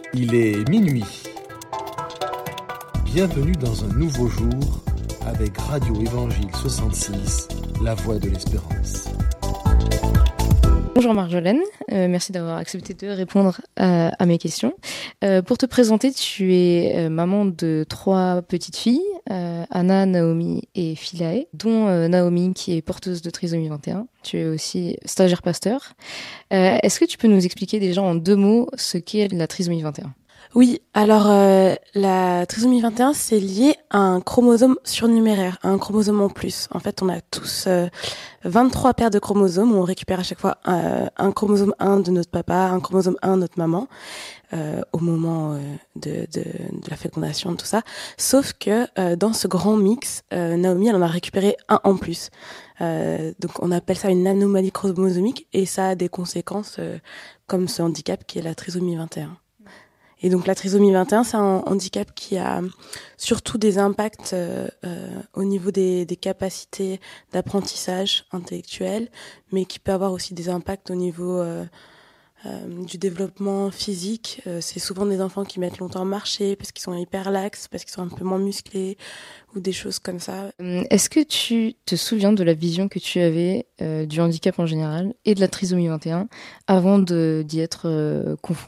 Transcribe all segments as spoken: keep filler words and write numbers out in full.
Il est minuit. Bienvenue dans un nouveau jour avec Radio Évangile soixante-six, la voix de l'espérance. Bonjour Marjolaine, euh, merci d'avoir accepté de répondre à, à mes questions. Euh, pour te présenter, tu es euh, maman de trois petites filles, euh, Anna, Naomi et Philae, dont euh, Naomi qui est porteuse de trisomie vingt et un. Tu es aussi stagiaire pasteur. Euh, est-ce que tu peux nous expliquer déjà en deux mots ce qu'est la trisomie vingt et un ? Oui, alors euh, la trisomie vingt et un, c'est lié à un chromosome surnuméraire, à un chromosome en plus. En fait, on a tous euh, vingt-trois paires de chromosomes où on récupère à chaque fois euh, un chromosome un de notre papa, un chromosome un de notre maman, euh, au moment euh, de, de, de la fécondation, tout ça. Sauf que euh, dans ce grand mix, euh, Naomi, elle en a récupéré un en plus. Euh, donc on appelle ça une anomalie chromosomique et ça a des conséquences euh, comme ce handicap qui est la trisomie vingt et un. Et donc la trisomie vingt et un, c'est un handicap qui a surtout des impacts euh, euh, au niveau des, des capacités d'apprentissage intellectuel, mais qui peut avoir aussi des impacts au niveau euh, euh, du développement physique. Euh, c'est souvent des enfants qui mettent longtemps à marcher parce qu'ils sont hyper laxes, parce qu'ils sont un peu moins musclés, ou des choses comme ça. Est-ce que tu te souviens de la vision que tu avais euh, du handicap en général et de la trisomie vingt et un avant de, d'y être euh, confrontée ?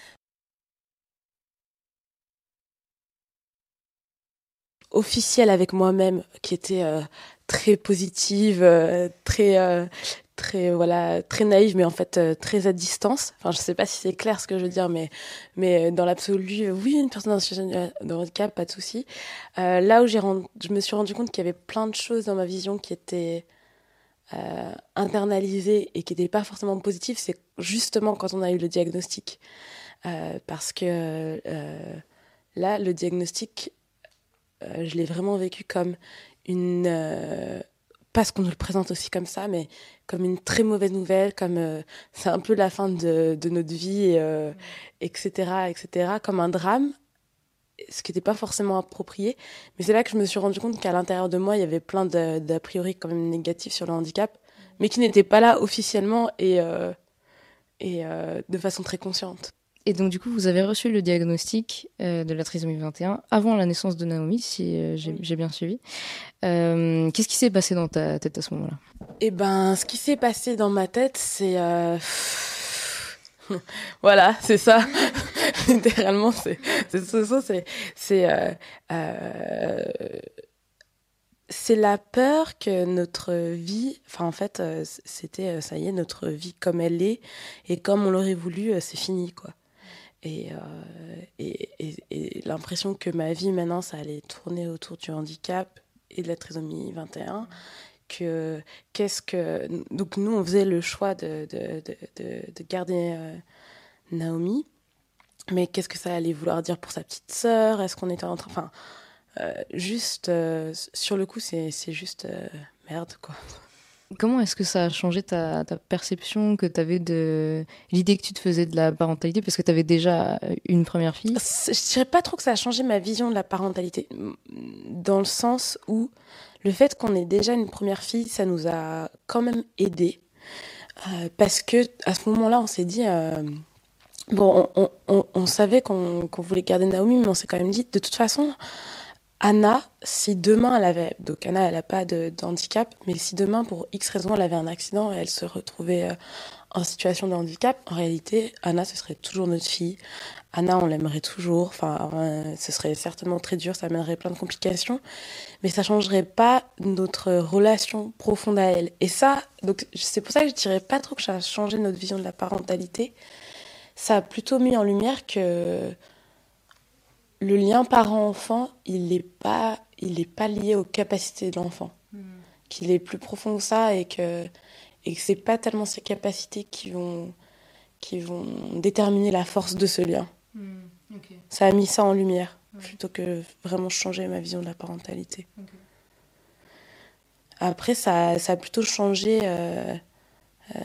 Officielle avec moi-même, qui était euh, très positive, euh, très euh, très voilà très naïve, mais en fait euh, très à distance. Enfin, je sais pas si c'est clair ce que je veux dire, mais mais dans l'absolu, euh, oui, une personne en situation de handicap, pas de souci. Euh, là où j'ai rendu, je me suis rendu compte qu'il y avait plein de choses dans ma vision qui étaient euh, internalisées et qui n'étaient pas forcément positives. C'est justement quand on a eu le diagnostic, euh, parce que euh, là, le diagnostic, Euh, je l'ai vraiment vécu comme une... Euh, parce qu'on nous le présente aussi comme ça, mais comme une très mauvaise nouvelle, comme euh, c'est un peu la fin de, de notre vie, euh, et cetera, et cetera, comme un drame, ce qui n'était pas forcément approprié. Mais c'est là que je me suis rendu compte qu'à l'intérieur de moi, il y avait plein de, d'a priori quand même négatifs sur le handicap, mais qui n'étaient pas là officiellement et, euh, et euh, de façon très consciente. Et donc, du coup, vous avez reçu le diagnostic euh, de la trisomie vingt et un avant la naissance de Naomi, si euh, j'ai, j'ai bien suivi. Euh, qu'est-ce qui s'est passé dans ta tête à ce moment-là ? Eh ben, ce qui s'est passé dans ma tête, c'est... Euh... voilà, c'est ça. Littéralement, c'est c'est ça. C'est, c'est, euh, euh... c'est la peur que notre vie... Enfin, en fait, euh, c'était, ça y est, notre vie comme elle est. Et comme on l'aurait voulu, euh, c'est fini, quoi. Et, euh, et, et, et l'impression que ma vie maintenant ça allait tourner autour du handicap et de la trisomie vingt et un, que qu'est-ce que donc nous on faisait le choix de de de de, de garder euh, Naomi, mais qu'est-ce que ça allait vouloir dire pour sa petite sœur, est-ce qu'on était en train, enfin euh, juste euh, sur le coup c'est c'est juste euh, merde quoi. Comment est-ce que ça a changé ta, ta perception que tu avais de l'idée que tu te faisais de la parentalité, parce que tu avais déjà une première fille ? Je dirais pas trop que ça a changé ma vision de la parentalité, dans le sens où le fait qu'on ait déjà une première fille, ça nous a quand même aidés. Euh, parce que à ce moment-là, on s'est dit... Euh, bon, on, on, on savait qu'on, qu'on voulait garder Naomi, mais on s'est quand même dit, de toute façon... Anna, si demain elle avait... Donc Anna, elle n'a pas de, de handicap, mais si demain, pour X raison, elle avait un accident et elle se retrouvait euh, en situation de handicap, en réalité, Anna, ce serait toujours notre fille. Anna, on l'aimerait toujours. Enfin, euh, ce serait certainement très dur, ça amènerait plein de complications, mais ça changerait pas notre relation profonde à elle. Et ça, donc c'est pour ça que je dirais pas trop que ça a changé notre vision de la parentalité. Ça a plutôt mis en lumière que... le lien parent-enfant, il n'est pas, il est pas lié aux capacités de l'enfant. Mmh. Qu'il est plus profond que ça et que, et que ce n'est pas tellement ses capacités qui vont, qui vont déterminer la force de ce lien. Mmh. Okay. Ça a mis ça en lumière, ouais. Plutôt que vraiment changer ma vision de la parentalité. Okay. Après, ça, ça a plutôt changé... Euh, euh,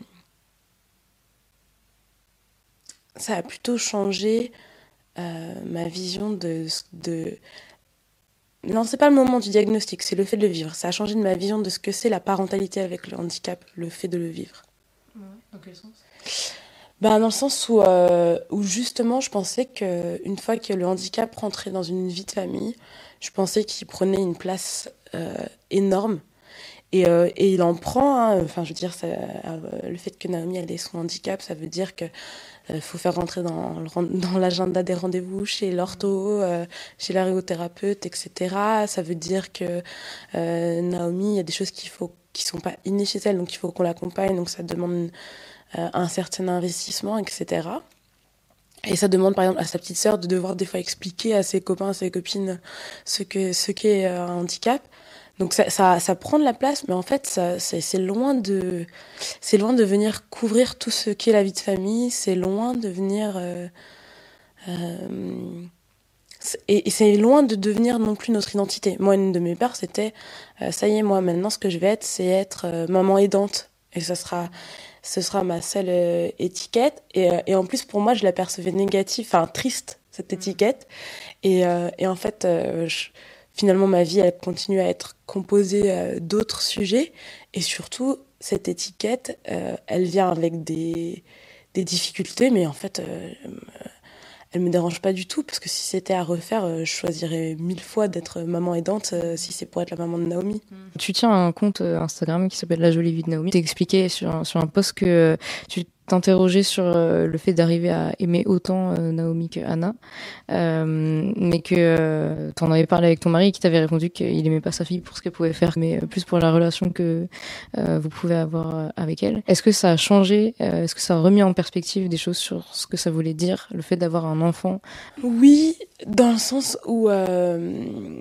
ça a plutôt changé... Euh, ma vision de, de... Non, c'est pas le moment du diagnostic, c'est le fait de le vivre. Ça a changé de ma vision de ce que c'est la parentalité avec le handicap, le fait de le vivre. Ouais, dans quel sens ? Bah, dans le sens où, euh, où justement, je pensais qu'une fois que le handicap rentrait dans une vie de famille, je pensais qu'il prenait une place euh, énorme. Et, euh, et il en prend, hein. Enfin, je veux dire, ça, euh, le fait que Naomi elle ait son handicap, ça veut dire que euh, faut faire rentrer dans, le ren- dans l'agenda des rendez-vous chez l'ortho, euh, chez l'ergothérapeute, et cetera. Ça veut dire que euh, Naomi, il y a des choses qu'il faut qui sont pas innées chez elle, donc il faut qu'on l'accompagne, donc ça demande euh, un certain investissement, et cetera. Et ça demande par exemple à sa petite sœur de devoir des fois expliquer à ses copains, à ses copines ce que ce qu'est euh, un handicap. Donc ça, ça, ça prend de la place, mais en fait, ça, c'est, c'est loin de, c'est loin de venir couvrir tout ce qu'est la vie de famille. C'est loin de venir, euh, euh, c'est- et, et c'est loin de devenir non plus notre identité. Moi, une de mes peurs, c'était, euh, ça y est, moi maintenant, ce que je vais être, c'est être euh, maman aidante, et ça sera, ce sera ma seule euh, étiquette. Et, euh, et en plus, pour moi, je la percevais négative, enfin triste cette étiquette. Et, euh, et en fait, euh, je- finalement, ma vie, elle continue à être composée euh, d'autres sujets. Et surtout, cette étiquette, euh, elle vient avec des, des difficultés, mais en fait, euh, elle me dérange pas du tout, parce que si c'était à refaire, euh, je choisirais mille fois d'être maman aidante euh, si c'est pour être la maman de Naomi. Tu tiens un compte euh, Instagram qui s'appelle La Jolie Vie de Naomi. T'as expliqué sur, un- sur un post que euh, tu t'interrogeais sur euh, le fait d'arriver à aimer autant euh, Naomi que Anna, euh, mais que euh, t'en avais parlé avec ton mari qui t'avait répondu qu'il aimait pas sa fille pour ce qu'elle pouvait faire, mais euh, plus pour la relation que euh, vous pouvez avoir euh, avec elle. Est-ce que ça a changé euh, Est-ce que ça a remis en perspective des choses sur ce que ça voulait dire, le fait d'avoir un enfant? Oui, dans le sens où, euh,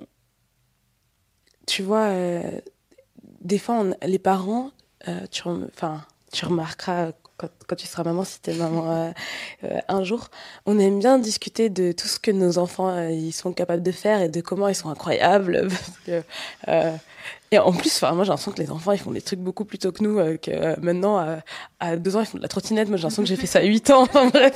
tu vois, euh, des fois, on- les parents, euh, tu, rem- enfin, tu remarqueras quand, quand tu seras maman, si t'es maman euh, euh, un jour, on aime bien discuter de tout ce que nos enfants euh, ils sont capables de faire et de comment ils sont incroyables. Parce que, euh, et en plus, enfin, moi j'ai l'impression que les enfants ils font des trucs beaucoup plus tôt que nous, euh, que euh, maintenant à, à deux ans ils font de la trottinette. Moi j'ai l'impression que j'ai fait ça à huit ans. Enfin bref.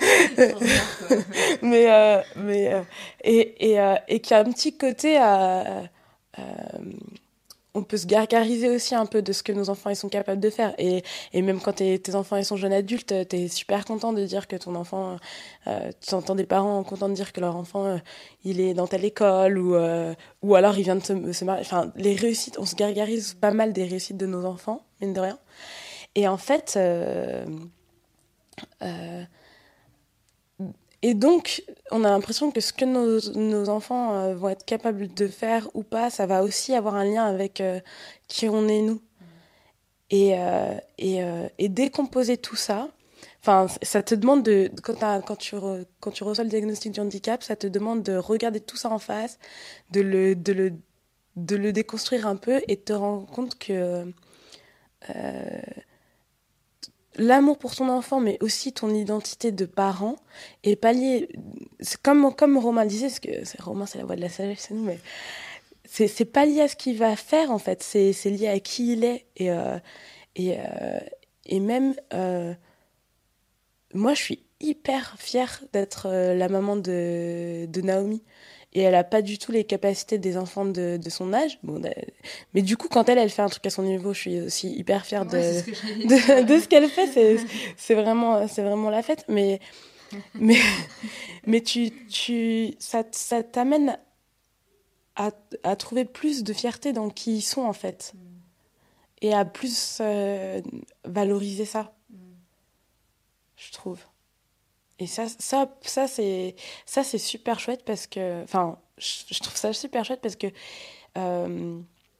mais euh, mais euh, et et, euh, et qu'il y a un petit côté à euh, on peut se gargariser aussi un peu de ce que nos enfants ils sont capables de faire. Et, et même quand t'es- tes enfants ils sont jeunes adultes, t'es super content de dire que ton enfant, euh, tu entends des parents contents de dire que leur enfant euh, il est dans telle école, ou, euh, ou alors il vient de se, se marier. Enfin, les réussites, on se gargarise pas mal des réussites de nos enfants, mine de rien. Et en fait, euh, euh, et donc, on a l'impression que ce que nos, nos enfants euh, vont être capables de faire ou pas, ça va aussi avoir un lien avec euh, qui on est nous. Et, euh, et, euh, et décomposer tout ça, enfin, ça te demande de, quand, t'as- quand, tu re- quand tu reçois le diagnostic du handicap, ça te demande de regarder tout ça en face, de le, de le, de le déconstruire un peu et de te rendre compte que euh, l'amour pour ton enfant, mais aussi ton identité de parent, est pas lié. C'est comme, comme Romain disait, parce que c'est- Romain, c'est la voix de la sagesse, c'est nous, mais c'est c'est pas lié à ce qu'il va faire, en fait. C'est c'est lié à qui il est. Et, euh, et, euh, et même, euh, moi, je suis hyper fière d'être euh, la maman de, de Naomi. Et elle a pas du tout les capacités des enfants de, de son âge. Bon, euh, mais du coup, quand elle, elle fait un truc à son niveau, je suis aussi hyper fière de, Ouais, c'est ce que j'allais de, dire. de ce qu'elle fait. C'est, c'est vraiment, c'est vraiment la fête. Mais, mais, mais tu, tu, ça, ça t'amène à, à trouver plus de fierté dans qui ils sont, en fait. Et à plus euh, valoriser ça, je trouve. Et ça, ça, ça c'est, ça, c'est super chouette parce que, enfin, je, je trouve ça super chouette parce que euh,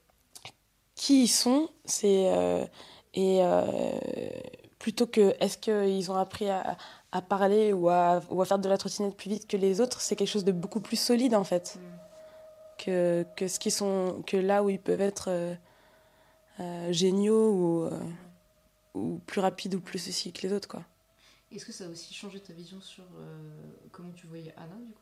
qui ils sont, c'est euh, et euh, plutôt que est-ce qu'ils ont appris à, à parler ou à, ou à faire de la trottinette plus vite que les autres, c'est quelque chose de beaucoup plus solide en fait que que ce qu'ils sont, que là où ils peuvent être euh, euh, géniaux ou euh, ou plus rapides ou plus ceci que les autres quoi. Est-ce que ça a aussi changé ta vision sur euh, comment tu voyais Anna, du coup?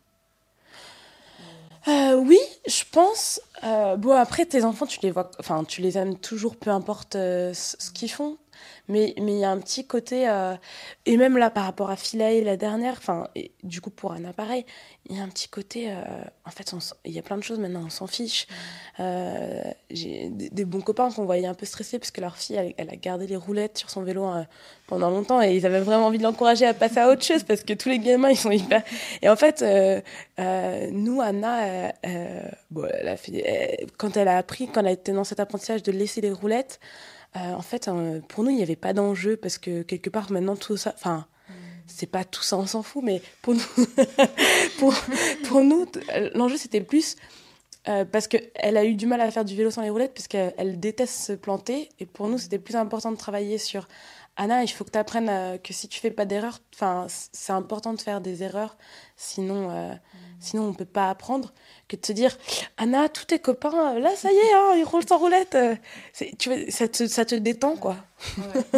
Euh, oui, je pense. Euh, bon, après, tes enfants, tu les vois, enfin, tu les aimes toujours, peu importe euh, ce ce qu'ils font. Mais mais il y a un petit côté euh, et même là par rapport à Philae la dernière, enfin du coup pour Anna pareil, il y a un petit côté euh, en fait il y a plein de choses maintenant on s'en fiche. Mmh. Euh, j'ai des, des bons copains qu'on voyait un peu stressés parce que leur fille elle, elle a gardé les roulettes sur son vélo euh, pendant longtemps et ils avaient vraiment envie de l'encourager à passer à autre chose parce que tous les gamins ils sont hyper et en fait euh, euh, nous Anna euh, euh, bon, elle a fait, elle, quand elle a appris quand elle était dans cet apprentissage de laisser les roulettes. Euh, en fait, euh, pour nous, il n'y avait pas d'enjeu parce que quelque part, maintenant, tout ça, enfin, mmh. c'est pas tout ça, on s'en fout, mais pour nous, pour, pour nous, l'enjeu c'était plus euh, parce qu'elle a eu du mal à faire du vélo sans les roulettes parce qu'elle elle déteste se planter. Et pour nous, c'était plus important de travailler sur Anna, il faut que tu apprennes euh, que si tu fais pas d'erreurs, enfin, c'est important de faire des erreurs, sinon, euh, mmh. sinon on peut pas apprendre. Que de te dire, Anna, tous tes copains, là, ça y est, hein, ils roulent sans roulette. C'est, tu vois, ça te, ça te détend, quoi. Ouais.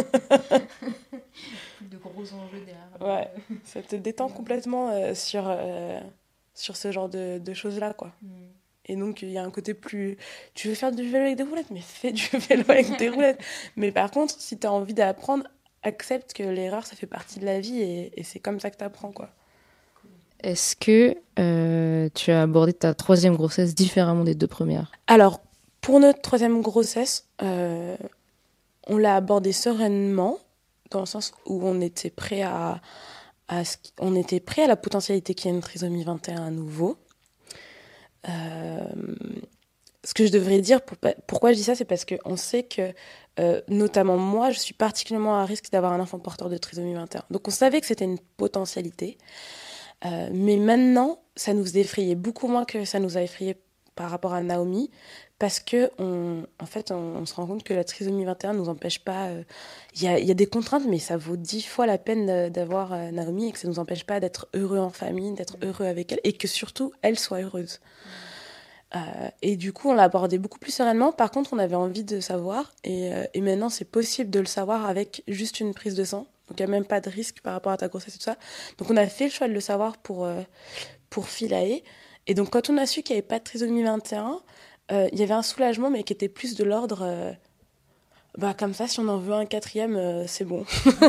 De gros enjeux derrière. Ouais, ça te détend complètement euh, sur, euh, sur ce genre de, de choses-là, quoi. Mm. Et donc, il y a un côté plus... Tu veux faire du vélo avec des roulettes, mais fais du vélo avec des roulettes. Mais par contre, si tu as envie d'apprendre, accepte que l'erreur, ça fait partie de la vie et, et c'est comme ça que tu apprends, quoi. Est-ce que euh, tu as abordé ta troisième grossesse différemment des deux premières ? Alors, pour notre troisième grossesse, euh, on l'a abordée sereinement, dans le sens où on était prêt à, à, on était prêt à la potentialité qu'il y ait une trisomie vingt et un à nouveau. Euh, ce que je devrais dire, pour, pourquoi je dis ça, c'est parce qu'on sait que, euh, notamment moi, je suis particulièrement à risque d'avoir un enfant porteur de trisomie vingt et un. Donc on savait que c'était une potentialité. Euh, mais maintenant, ça nous effrayait beaucoup moins que ça nous a effrayé par rapport à Naomi, parce que on, en fait, on, on se rend compte que la trisomie vingt et un ne nous empêche pas. Il euh, y, y a des contraintes, mais ça vaut dix fois la peine de, d'avoir euh, Naomi et que ça ne nous empêche pas d'être heureux en famille, d'être heureux avec elle et que surtout, elle soit heureuse. Mmh. Euh, et du coup, on l'a abordé beaucoup plus sereinement. Par contre, on avait envie de savoir et, euh, et maintenant, c'est possible de le savoir avec juste une prise de sang. Donc, il n'y a même pas de risque par rapport à ta grossesse et tout ça. Donc, on a fait le choix de le savoir pour, euh, pour Philae. Et donc, quand on a su qu'il n'y avait pas de trisomie vingt et un, euh, il y avait un soulagement, mais qui était plus de l'ordre... Euh, bah, comme ça, si on en veut un quatrième, euh, c'est bon.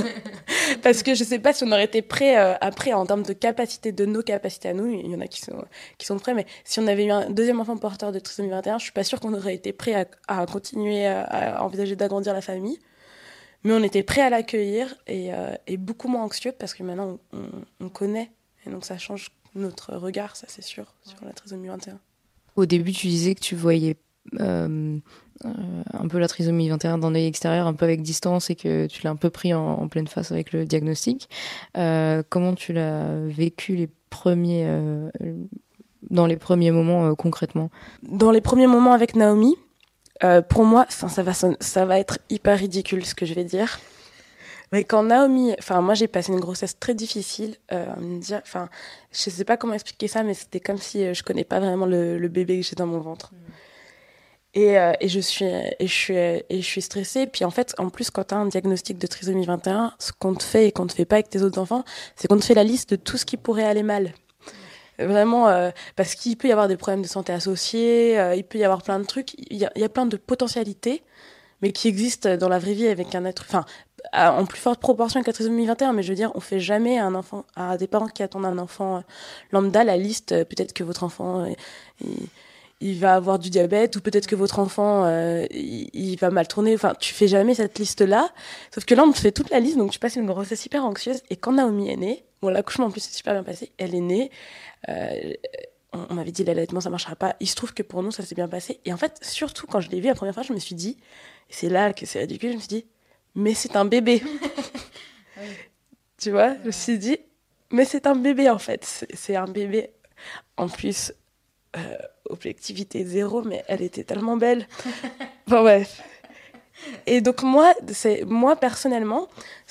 Parce que je ne sais pas si on aurait été prêts euh, après, en termes de capacité, de nos capacités à nous. Il y en a qui sont, qui sont prêts, mais si on avait eu un deuxième enfant porteur de trisomie vingt et un, je ne suis pas sûre qu'on aurait été prêts à, à continuer à, à envisager d'agrandir la famille. Mais on était prêts à l'accueillir et, euh, et beaucoup moins anxieux parce que maintenant on, on, on connaît et donc ça change notre regard, ça c'est sûr, sur la trisomie vingt et un. Au début, tu disais que tu voyais euh, euh, un peu la trisomie vingt et un d'un œil extérieur, un peu avec distance et que tu l'as un peu pris en, en pleine face avec le diagnostic. Euh, comment tu l'as vécu les premiers, euh, dans les premiers moments euh, concrètement ? Dans les premiers moments avec Naomi, Euh, pour moi, ça, ça, va, ça va être hyper ridicule ce que je vais dire. Mais quand Naomi, enfin moi j'ai passé une grossesse très difficile, euh, à me dire, enfin je sais pas comment expliquer ça, mais c'était comme si euh, je connais pas vraiment le, le bébé que j'ai dans mon ventre. Mmh. Et, euh, et je suis et je suis et je suis stressée. Puis en fait, en plus quand t'as un diagnostic de trisomie vingt et un, ce qu'on te fait et qu'on te fait pas avec tes autres enfants, c'est qu'on te fait la liste de tout ce qui pourrait aller mal. Vraiment, euh, parce qu'il peut y avoir des problèmes de santé associés, euh, il peut y avoir plein de trucs, il y a, il y a plein de potentialités, mais qui existent dans la vraie vie avec un être, enfin, en plus forte proportion que la trisomie vingt et un, mais je veux dire, on fait jamais à un enfant, à des parents qui attendent un enfant lambda, la liste, peut-être que votre enfant, euh, il, il va avoir du diabète, ou peut-être que votre enfant, euh, il, il va mal tourner, enfin, tu fais jamais cette liste-là, sauf que là, on te fait toute la liste, donc tu passes une grossesse hyper anxieuse, et quand Naomi est née, bon, l'accouchement en plus c'est super bien passé, elle est née, Euh, on m'avait dit l'allaitement ça marchera pas, il se trouve que pour nous ça s'est bien passé et en fait surtout quand je l'ai vu la première fois je me suis dit, et c'est là que c'est ridicule, je me suis dit mais c'est un bébé. Oui. Tu vois, je me suis dit mais c'est un bébé en fait, c'est, c'est un bébé en plus euh, objectivité zéro, mais elle était tellement belle. Enfin bref. Et donc moi, c'est, moi personnellement